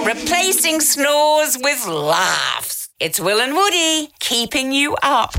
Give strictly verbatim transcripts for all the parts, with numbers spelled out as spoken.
replacing snores with laughs. It's Will and Woody keeping you up.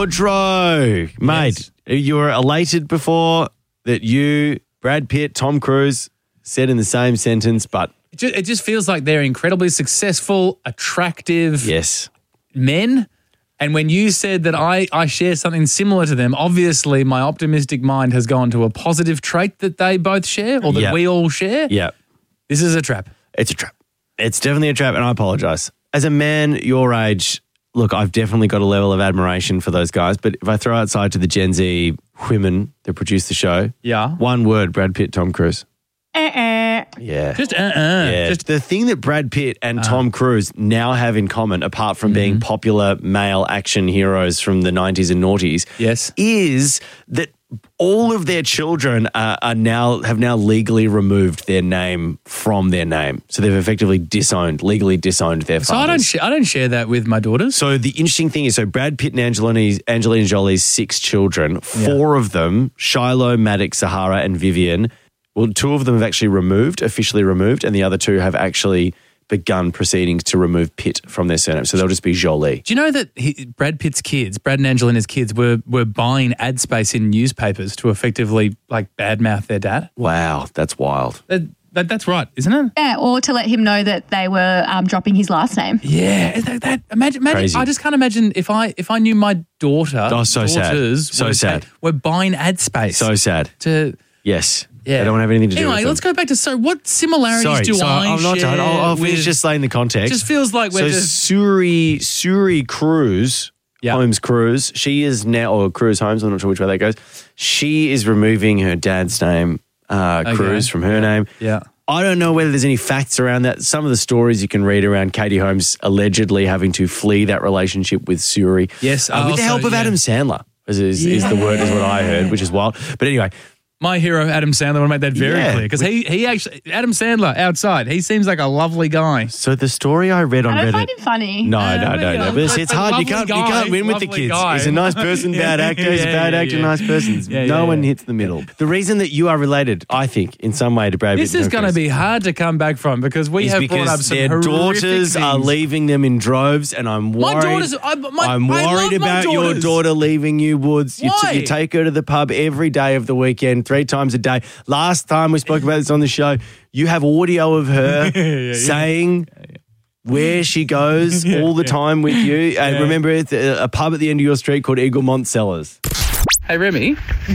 Woodrow, mate, yes. You were elated before that you, Brad Pitt, Tom Cruise said in the same sentence, but... It just, it just feels like they're incredibly successful, attractive yes. men. And when you said that I, I share something similar to them, obviously my optimistic mind has gone to a positive trait that they both share or that yep. we all share. Yeah. This is a trap. It's a trap. It's definitely a trap, and I apologise. As a man your age, look, I've definitely got a level of admiration for those guys, but if I throw outside to the Gen Z women that produce the show, yeah, one word, Brad Pitt, Tom Cruise. Uh-uh. Yeah. Just uh-uh. Yeah. Just the thing that Brad Pitt and uh-huh. Tom Cruise now have in common, apart from mm-hmm. being popular male action heroes from the nineties and noughties, yes, is that all of their children are, are now have now legally removed their name from their name. So they've effectively disowned, legally disowned their fathers. So I don't, sh- I don't share that with my daughters. So the interesting thing is, so Brad Pitt and Angelina, Angelina Jolie's six children, four yeah. of them, Shiloh, Maddox, Sahara and Vivian, well, two of them have actually removed, officially removed, and the other two have actually begun proceedings to remove Pitt from their surname. So they'll just be Jolie. Do you know that he, Brad Pitt's kids, Brad and Angelina's kids, were were buying ad space in newspapers to effectively like badmouth their dad? Wow, that's wild. That, that, that's right, isn't it? Yeah, or to let him know that they were um, dropping his last name. Yeah, that, that imagine, imagine Crazy. I just can't imagine if I if I knew my daughter, oh, so daughters, sad. So were, sad. were buying ad space. So sad. To yes. Yeah. They don't have anything to do anyway, with them. let's go back to, so what similarities Sorry, do so I I'm not, share I'll, I'll finish with, just laying the context. It just feels like we're so just... Suri, Suri Cruz, yep. Holmes Cruz, she is now, or Cruz Holmes, I'm not sure which way that goes. She is removing her dad's name, uh, okay. Cruz, from her yeah. name. Yeah. I don't know whether there's any facts around that. Some of the stories you can read around Katie Holmes allegedly having to flee that relationship with Suri. Yes. Uh, with also, the help of yeah. Adam Sandler, is, is, yeah. is the word, is what I heard, which is wild. But anyway... My hero, Adam Sandler, I want to make that very yeah. clear because he, he actually, Adam Sandler outside, he seems like a lovely guy. So the story I read on I don't Reddit. find him funny. No, Uh, no, no, yeah, no. But it's, but- it's but hard. You lovely can't, you guy, can't win with the lovely kids. guy. He's a nice person, bad actor. He's a Yeah, bad yeah, actor, yeah. nice person. Yeah, no yeah, one yeah. hits the middle. The reason that you are related, I think, in some way to Brad Pitt. This is going to be hard to come back from because we is have because brought up some their horrific daughters things. are leaving them in droves, and I'm worried. My daughters, I, my, I'm I worried love my about your daughters. daughter leaving you, Woods. You, Why? you take her to the pub every day of the weekend, three times a day. Last time we spoke about this on the show, you have audio of her yeah, yeah. saying where she goes Yeah, all the yeah. time with you. And Yeah. remember, it's a, a pub at the end of your street called Eaglemont Cellars. Hey, Remy.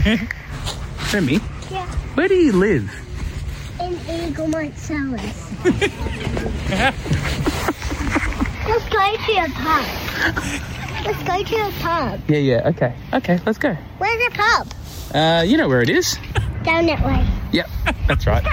Remy, Yeah, where do you live? in Eaglemont Cellars. Let's go to a pub. Let's go to a pub. Yeah, yeah, okay. Okay, let's go. Where's the pub? Uh, you know where it is. Down that way. Yep, that's right.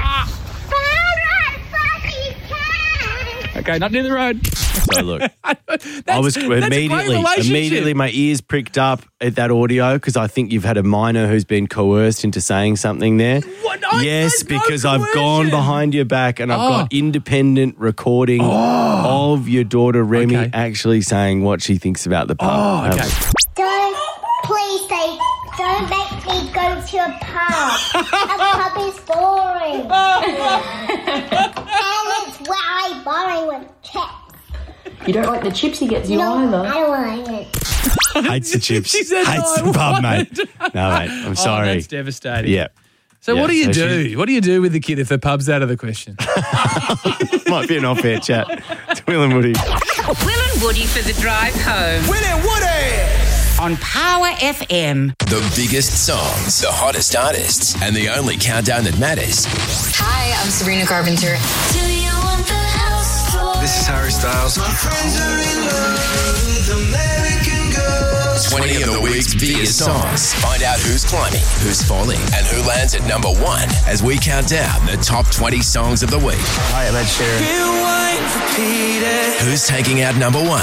Okay, not near the road. So look, That's, I was that's a great immediately, relationship. immediately my ears pricked up at that audio because I think you've had a minor who's been coerced into saying something there. What? I- Yes, there's no because I've gone coercion. behind your back and I've Oh. got independent recording of your daughter Remy Okay. actually saying what she thinks about the pub. Oh, okay. Don't, please say, don't make me go to a pub. A pub is boring. And it's very boring with chips. You don't like the chips he gets you No, I either. don't like it. Hates the chips. She said, Hates "No, the pub, what?" mate. No, mate. I'm Oh, sorry. that's devastating. Yeah. So Yeah, what do you so do? she- What do you do with the kid if the pub's out of the question? Might be an off-air chat. To Will and Woody. Will and Woody for the drive home. Will and Woody! On Power F M. The biggest songs, the hottest artists, and the only countdown that matters. Hi, I'm Sabrina Carpenter. This is Harry Styles. My friends are in love with American girls. twenty of the week's biggest songs. Find out who's climbing, who's falling, and who lands at number one as we count down the top twenty songs of the week. Hi, I'm Ed Sheeran. Who's taking out number one?